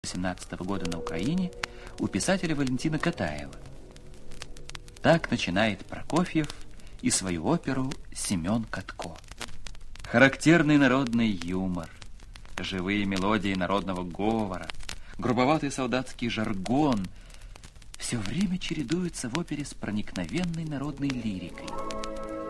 1917 года на Украине у писателя Валентина Катаева. Так начинает Прокофьев и свою оперу «Семен Катко». Характерный народный юмор, живые мелодии народного говора, грубоватый солдатский жаргон — все время чередуется в опере с проникновенной народной лирикой.